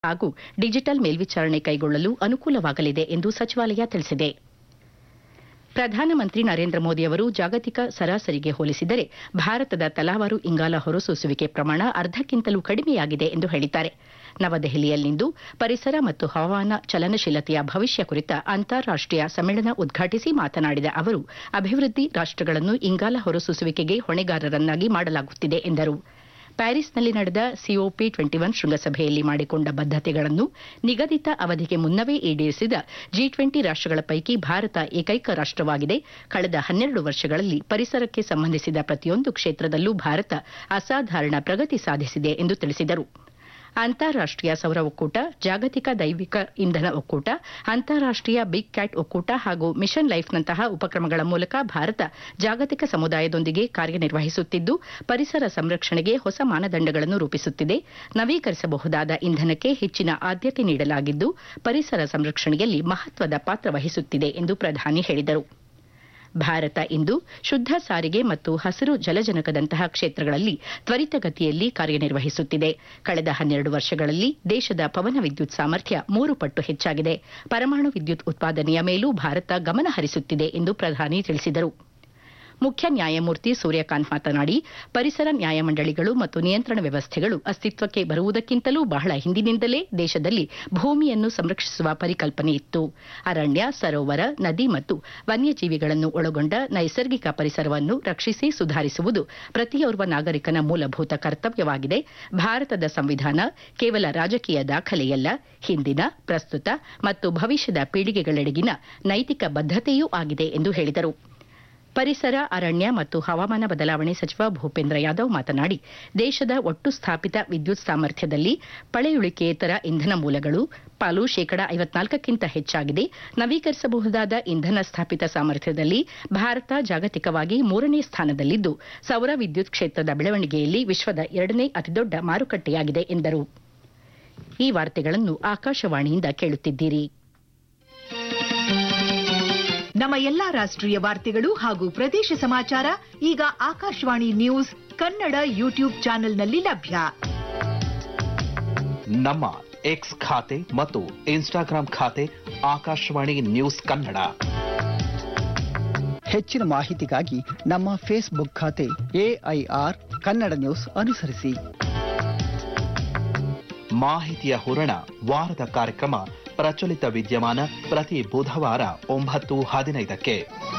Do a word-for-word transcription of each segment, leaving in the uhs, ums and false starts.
ಹಾಗೂ ಡಿಜಿಟಲ್ ಮೇಲ್ವಿಚಾರಣೆ ಕೈಗೊಳ್ಳಲು ಅನುಕೂಲವಾಗಲಿದೆ ಎಂದು ಸಚಿವಾಲಯ ತಿಳಿಸಿದೆ. ಪ್ರಧಾನಮಂತ್ರಿ ನರೇಂದ್ರ ಮೋದಿ ಅವರು ಜಾಗತಿಕ ಸರಾಸರಿಗೆ ಹೋಲಿಸಿದರೆ ಭಾರತದ ತಲಾವಾರು ಇಂಗಾಲ ಹೊರಸೂಸುವಿಕೆ ಪ್ರಮಾಣ ಅರ್ಧಕ್ಕಿಂತಲೂ ಕಡಿಮೆಯಾಗಿದೆ ಎಂದು ಹೇಳಿದ್ದಾರೆ. ನವದೆಹಲಿಯಲ್ಲಿಂದು ಪರಿಸರ ಮತ್ತು ಹವಾಮಾನ ಚಲನಶೀಲತೆಯ ಭವಿಷ್ಯ ಕುರಿತ ಅಂತಾರಾಷ್ಟೀಯ ಸಮ್ಮೇಳನ ಉದ್ಘಾಟಿಸಿ ಮಾತನಾಡಿದ ಅವರು, ಅಭಿವೃದ್ಧಿ ರಾಷ್ಟಗಳನ್ನು ಇಂಗಾಲ ಹೊರಸೂಸುವಿಕೆಗೆ ಹೊಣೆಗಾರರನ್ನಾಗಿ ಮಾಡಲಾಗುತ್ತಿದೆ ಎಂದರು. ಪ್ಯಾರಿಸ್ನಲ್ಲಿ ನಡೆದ ಸಿಒಪಿ ಇಪ್ಪತ್ತು ಒಂದು ಶೃಂಗಸಭೆಯಲ್ಲಿ ಮಾಡಿಕೊಂಡ ಬದ್ಧತೆಗಳನ್ನು ನಿಗದಿತ ಅವಧಿಗೆ ಮುನ್ನವೇ ಈಡೇರಿಸಿದ ಜಿ ಇಪ್ಪತ್ತು ರಾಷ್ಟಗಳ ಪೈಕಿ ಭಾರತ ಏಕೈಕ ರಾಷ್ಟವಾಗಿದೆ. ಕಳೆದ ಹನ್ನೆರಡು ವರ್ಷಗಳಲ್ಲಿ ಪರಿಸರಕ್ಕೆ ಸಂಬಂಧಿಸಿದ ಪ್ರತಿಯೊಂದು ಕ್ಷೇತ್ರದಲ್ಲೂ ಭಾರತ ಅಸಾಧಾರಣ ಪ್ರಗತಿ ಸಾಧಿಸಿದೆ ಎಂದು ತಿಳಿಸಿದರು. ಅಂತಾರಾಷ್ಟೀಯ ಸೌರ ಒಕ್ಕೂಟ, ಜಾಗತಿಕ ಜೈವಿಕ ಇಂಧನ ಒಕ್ಕೂಟ, ಅಂತಾರಾಷ್ಟೀಯ ಬಿಗ್ ಕ್ಯಾಟ್ ಒಕ್ಕೂಟ ಹಾಗೂ ಮಿಷನ್ ಲೈಫ್ನಂತಹ ಉಪಕ್ರಮಗಳ ಮೂಲಕ ಭಾರತ ಜಾಗತಿಕ ಸಮುದಾಯದೊಂದಿಗೆ ಕಾರ್ಯನಿರ್ವಹಿಸುತ್ತಿದ್ದು, ಪರಿಸರ ಸಂರಕ್ಷಣೆಗೆ ಹೊಸ ಮಾನದಂಡಗಳನ್ನು ರೂಪಿಸುತ್ತಿದೆ. ನವೀಕರಿಸಬಹುದಾದ ಇಂಧನಕ್ಕೆ ಹೆಚ್ಚಿನ ಆದ್ಯತೆ ನೀಡಲಾಗಿದ್ದು, ಪರಿಸರ ಸಂರಕ್ಷಣೆಯಲ್ಲಿ ಮಹತ್ವದ ಪಾತ್ರ ವಹಿಸುತ್ತಿದೆ ಎಂದು ಪ್ರಧಾನಿ ಹೇಳಿದರು. ಭಾರತ ಇಂದು ಶುದ್ಧ ಸಾರಿಗೆ ಮತ್ತು ಹಸಿರು ಜಲಜನಕದಂತಹ ಕ್ಷೇತ್ರಗಳಲ್ಲಿ ತ್ವರಿತಗತಿಯಲ್ಲಿ ಕಾರ್ಯನಿರ್ವಹಿಸುತ್ತಿದೆ. ಕಳೆದ ಹನ್ನೆರಡು ವರ್ಷಗಳಲ್ಲಿ ದೇಶದ ಪವನ ವಿದ್ಯುತ್ ಸಾಮರ್ಥ್ಯ ಮೂರು ಪಟ್ಟು ಹೆಚ್ಚಾಗಿದೆ. ಪರಮಾಣು ವಿದ್ಯುತ್ ಉತ್ಪಾದನೆಯ ಮೇಲೂ ಭಾರತ ಗಮನ ಹರಿಸುತ್ತಿದೆ ಎಂದು ಪ್ರಧಾನಿ ತಿಳಿಸಿದರು. ಮುಖ್ಯ ನ್ಯಾಯಮೂರ್ತಿ ಸೂರ್ಯಕಾಂತ್ ಮಾತನಾಡಿ, ಪರಿಸರ ನ್ಯಾಯಮಂಡಳಿಗಳು ಮತ್ತು ನಿಯಂತ್ರಣ ವ್ಯವಸ್ಥೆಗಳು ಅಸ್ತಿತ್ವಕ್ಕೆ ಬರುವುದಕ್ಕಿಂತಲೂ ಬಹಳ ಹಿಂದಿನಿಂದಲೇ ದೇಶದಲ್ಲಿ ಭೂಮಿಯನ್ನು ಸಂರಕ್ಷಿಸುವ ಪರಿಕಲ್ಪನೆ ಇತ್ತು. ಅರಣ್ಯ, ಸರೋವರ, ನದಿ ಮತ್ತು ವನ್ಯಜೀವಿಗಳನ್ನು ಒಳಗೊಂಡ ನೈಸರ್ಗಿಕ ಪರಿಸರವನ್ನು ರಕ್ಷಿಸಿ ಸುಧಾರಿಸುವುದು ಪ್ರತಿಯೋರ್ವ ನಾಗರಿಕನ ಮೂಲಭೂತ ಕರ್ತವ್ಯವಾಗಿದೆ. ಭಾರತದ ಸಂವಿಧಾನ ಕೇವಲ ರಾಜಕೀಯ ದಾಖಲೆಯಲ್ಲ, ಹಿಂದಿನ, ಪ್ರಸ್ತುತ ಮತ್ತು ಭವಿಷ್ಯದ ಪೀಳಿಗೆಗಳೆಡೆಗಿನ ನೈತಿಕ ಬದ್ಧತೆಯೂ ಆಗಿದೆ ಎಂದು ಹೇಳಿದರು. ಪರಿಸರ, ಅರಣ್ಯ ಮತ್ತು ಹವಾಮಾನ ಬದಲಾವಣೆ ಸಚಿವ ಭೂಪೇಂದ್ರ ಯಾದವ್ ಮಾತನಾಡಿ, ದೇಶದ ಒಟ್ಟು ಸ್ಥಾಪಿತ ವಿದ್ಯುತ್ ಸಾಮರ್ಥ್ಯದಲ್ಲಿ ಪಳೆಯುಳಿಕೆಯೇತರ ಇಂಧನ ಮೂಲಗಳು ಪಾಲು ಶೇಕಡಾ ಐವತ್ನಾಲ್ಕಕ್ಕಿಂತ ಹೆಚ್ಚಾಗಿದೆ. ನವೀಕರಿಸಬಹುದಾದ ಇಂಧನ ಸ್ಥಾಪಿತ ಸಾಮರ್ಥ್ಯದಲ್ಲಿ ಭಾರತ ಜಾಗತಿಕವಾಗಿ ಮೂರನೇ ಸ್ಥಾನದಲ್ಲಿದ್ದು, ಸೌರ ವಿದ್ಯುತ್ ಕ್ಷೇತ್ರದ ಬೆಳವಣಿಗೆಯಲ್ಲಿ ವಿಶ್ವದ ಎರಡನೇ ಅತಿದೊಡ್ಡ ಮಾರುಕಟ್ಟೆಯಾಗಿದೆ ಎಂದರು. ಈ ವಾರ್ತೆಗಳನ್ನು ಆಕಾಶವಾಣಿಯಿಂದ ಕೇಳುತ್ತಿದ್ದೀರಿ. ನಮ್ಮ ಎಲ್ಲಾ ರಾಷ್ಟ್ರೀಯ ವಾರ್ತೆಗಳು ಹಾಗೂ ಪ್ರದೇಶ ಸಮಾಚಾರ ಈಗ ಆಕಾಶವಾಣಿ ನ್ಯೂಸ್ ಕನ್ನಡ ಯೂಟ್ಯೂಬ್ ಚಾನೆಲ್ನಲ್ಲಿ ಲಭ್ಯ. ನಮ್ಮ ಎಕ್ಸ್ ಖಾತೆ ಮತ್ತು ಇನ್ಸ್ಟಾಗ್ರಾಂ ಖಾತೆ ಆಕಾಶವಾಣಿ ನ್ಯೂಸ್ ಕನ್ನಡ. ಹೆಚ್ಚಿನ ಮಾಹಿತಿಗಾಗಿ ನಮ್ಮ ಫೇಸ್ಬುಕ್ ಖಾತೆ ಎಐಆರ್ ಕನ್ನಡ ನ್ಯೂಸ್ ಅನುಸರಿಸಿ. ಮಾಹಿತಿಯ ಹೂರಣ ವಾರದ ಕಾರ್ಯಕ್ರಮ ಪ್ರಚಲಿತ ವಿದ್ಯಮಾನ ಪ್ರತಿ ಬುಧವಾರ ಒಂಬತ್ತು ಹದಿನೈದಕ್ಕೆ.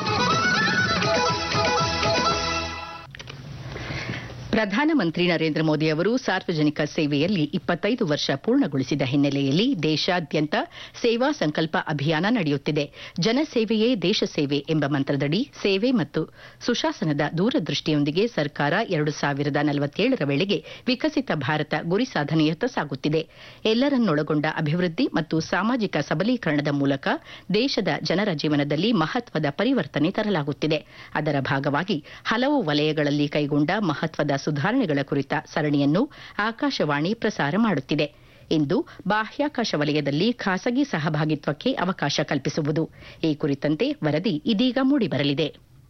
ಪ್ರಧಾನಮಂತ್ರಿ ನರೇಂದ್ರ ಮೋದಿ ಅವರು ಸಾರ್ವಜನಿಕ ಸೇವೆಯಲ್ಲಿ ಇಪ್ಪತ್ತೈದು ವರ್ಷ ಪೂರ್ಣಗೊಳಿಸಿದ ಹಿನ್ನೆಲೆಯಲ್ಲಿ ದೇಶಾದ್ಯಂತ ಸೇವಾ ಸಂಕಲ್ಪ ಅಭಿಯಾನ ನಡೆಯುತ್ತಿದೆ. ಜನಸೇವೆಯೇ ದೇಶ ಸೇವೆ ಎಂಬ ಮಂತ್ರದಡಿ ಸೇವೆ ಮತ್ತು ಸುಶಾಸನದ ದೂರದೃಷ್ಟಿಯೊಂದಿಗೆ ಸರ್ಕಾರ ಎರಡು ಸಾವಿರದ ನಲವತ್ತೇಳರ ವೇಳೆಗೆ ವಿಕಸಿತ ಭಾರತ ಗುರಿ ಸಾಧನೆಯತ್ತ ಸಾಗುತ್ತಿದೆ. ಎಲ್ಲರನ್ನೊಳಗೊಂಡ ಅಭಿವೃದ್ಧಿ ಮತ್ತು ಸಾಮಾಜಿಕ ಸಬಲೀಕರಣದ ಮೂಲಕ ದೇಶದ ಜನರ ಜೀವನದಲ್ಲಿ ಮಹತ್ವದ ಪರಿವರ್ತನೆ ತರಲಾಗುತ್ತಿದೆ. ಅದರ ಭಾಗವಾಗಿ ಹಲವು ವಲಯಗಳಲ್ಲಿ ಕೈಗೊಂಡ ಮಹತ್ವದ ಸುಧಾರಣೆಗಳ ಕುರಿತ ಸರಣಿಯನ್ನು ಆಕಾಶವಾಣಿ ಪ್ರಸಾರ ಮಾಡುತ್ತಿದೆ. ಇಂದು ಬಾಹ್ಯಾಕಾಶ ವಲಯದಲ್ಲಿ ಖಾಸಗಿ ಸಹಭಾಗಿತ್ವಕ್ಕೆ ಅವಕಾಶ ಕಲ್ಪಿಸುವುದು ಈ ಕುರಿತಂತೆ ವರದಿ ಇದೀಗ ಮೂಡಿಬರಲಿದೆ.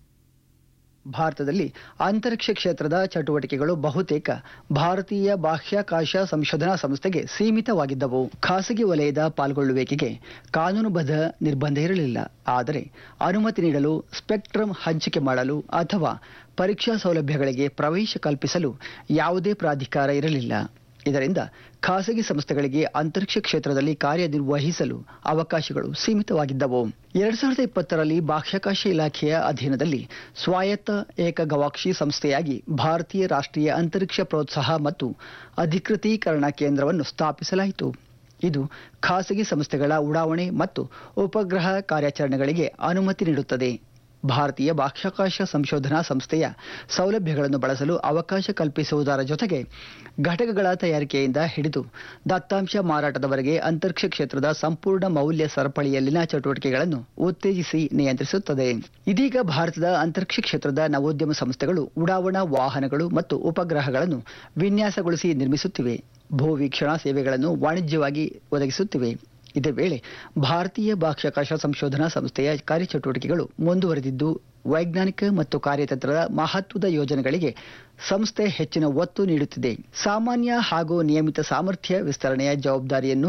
ಭಾರತದಲ್ಲಿ ಅಂತರಿಕ್ಷ ಕ್ಷೇತ್ರದ ಚಟುವಟಿಕೆಗಳು ಬಹುತೇಕ ಭಾರತೀಯ ಬಾಹ್ಯಾಕಾಶ ಸಂಶೋಧನಾ ಸಂಸ್ಥೆಗೆ ಸೀಮಿತವಾಗಿದ್ದವು. ಖಾಸಗಿ ವಲಯದ ಪಾಲ್ಗೊಳ್ಳುವಿಕೆಗೆ ಕಾನೂನುಬದ್ಧ ನಿರ್ಬಂಧ ಇರಲಿಲ್ಲ. ಆದರೆ ಅನುಮತಿ ನೀಡಲು, ಸ್ಪೆಕ್ಟ್ರಮ್ ಹಂಚಿಕೆ ಮಾಡಲು ಅಥವಾ ಪರೀಕ್ಷಾ ಸೌಲಭ್ಯಗಳಿಗೆ ಪ್ರವೇಶ ಕಲ್ಪಿಸಲು ಯಾವುದೇ ಪ್ರಾಧಿಕಾರ ಇರಲಿಲ್ಲ. ಇದರಿಂದ ಖಾಸಗಿ ಸಂಸ್ಥೆಗಳಿಗೆ ಅಂತರಿಕ್ಷ ಕ್ಷೇತ್ರದಲ್ಲಿ ಕಾರ್ಯನಿರ್ವಹಿಸಲು ಅವಕಾಶಗಳು ಸೀಮಿತವಾಗಿದ್ದವು. ಎರಡ್ ಸಾವಿರದ ಇಪ್ಪತ್ತರಲ್ಲಿ ಬಾಹ್ಯಾಕಾಶ ಇಲಾಖೆಯ ಅಧೀನದಲ್ಲಿ ಸ್ವಾಯತ್ತ ಏಕ ಗವಾಕ್ಷಿ ಸಂಸ್ಥೆಯಾಗಿ ಭಾರತೀಯ ರಾಷ್ಟ್ರೀಯ ಅಂತರಿಕ್ಷ ಪ್ರೋತ್ಸಾಹ ಮತ್ತು ಅಧಿಕೃತೀಕರಣ ಕೇಂದ್ರವನ್ನು ಸ್ಥಾಪಿಸಲಾಯಿತು. ಇದು ಖಾಸಗಿ ಸಂಸ್ಥೆಗಳ ಉಡಾವಣೆ ಮತ್ತು ಉಪಗ್ರಹ ಕಾರ್ಯಾಚರಣೆಗಳಿಗೆ ಅನುಮತಿ ನೀಡುತ್ತದೆ. ಭಾರತೀಯ ಬಾಹ್ಯಾಕಾಶ ಸಂಶೋಧನಾ ಸಂಸ್ಥೆಯ ಸೌಲಭ್ಯಗಳನ್ನು ಬಳಸಲು ಅವಕಾಶ ಕಲ್ಪಿಸುವುದರ ಜೊತೆಗೆ ಘಟಕಗಳ ತಯಾರಿಕೆಯಿಂದ ಹಿಡಿದು ದತ್ತಾಂಶ ಮಾರಾಟದವರೆಗೆ ಅಂತರಿಕ್ಷ ಕ್ಷೇತ್ರದ ಸಂಪೂರ್ಣ ಮೌಲ್ಯ ಸರಪಳಿಯಲ್ಲಿನ ಚಟುವಟಿಕೆಗಳನ್ನು ಉತ್ತೇಜಿಸಿ ನಿಯಂತ್ರಿಸುತ್ತದೆ. ಇದೀಗ ಭಾರತದ ಅಂತರಿಕ್ಷ ಕ್ಷೇತ್ರದ ನವೋದ್ಯಮ ಸಂಸ್ಥೆಗಳು ಉಡಾವಣಾ ವಾಹನಗಳು ಮತ್ತು ಉಪಗ್ರಹಗಳನ್ನು ವಿನ್ಯಾಸಗೊಳಿಸಿ ನಿರ್ಮಿಸುತ್ತಿವೆ, ಭೂವೀಕ್ಷಣಾ ಸೇವೆಗಳನ್ನು ವಾಣಿಜ್ಯವಾಗಿ ಒದಗಿಸುತ್ತಿವೆ. ಇದೇ ವೇಳೆ ಭಾರತೀಯ ಬಾಹ್ಯಾಕಾಶ ಸಂಶೋಧನಾ ಸಂಸ್ಥೆಯ ಕಾರ್ಯಚಟುವಟಿಕೆಗಳು ಮುಂದುವರೆದಿದ್ದು, ವೈಜ್ಞಾನಿಕ ಮತ್ತು ಕಾರ್ಯತಂತ್ರದ ಮಹತ್ವದ ಯೋಜನೆಗಳಿಗೆ ಸಂಸ್ಥೆ ಹೆಚ್ಚಿನ ಒತ್ತು ನೀಡುತ್ತಿದೆ. ಸಾಮಾನ್ಯ ಹಾಗೂ ನಿಯಮಿತ ಸಾಮರ್ಥ್ಯ ವಿಸ್ತರಣೆಯ ಜವಾಬ್ದಾರಿಯನ್ನು